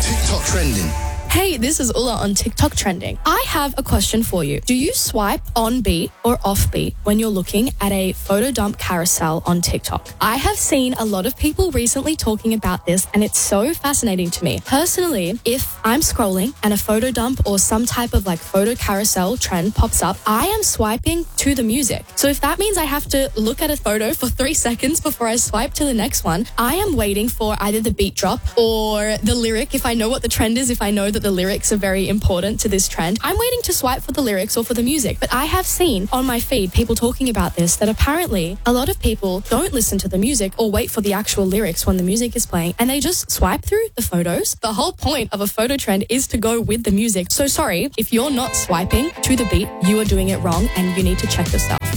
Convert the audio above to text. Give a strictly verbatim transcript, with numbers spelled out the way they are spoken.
TikTok trending. Hey, this is Ulla on TikTok Trending. I have a question for you. Do you swipe on beat or off beat when you're looking at a photo dump carousel on TikTok? I have seen a lot of people recently talking about this, and it's so fascinating to me. Personally, if I'm scrolling and a photo dump or some type of like photo carousel trend pops up, I am swiping to the music. So if that means I have to look at a photo for three seconds before I swipe to the next one, I am waiting for either the beat drop or the lyric. If I know what the trend is, if I know that the lyrics are very important to this trend, I'm waiting to swipe for the lyrics or for the music. But I have seen on my feed people talking about this, that apparently a lot of people don't listen to the music or wait for the actual lyrics when the music is playing, and they just swipe through the photos. The whole point of a photo trend is to go with the music. So sorry, if you're not swiping to the beat, you are doing it wrong and you need to check yourself.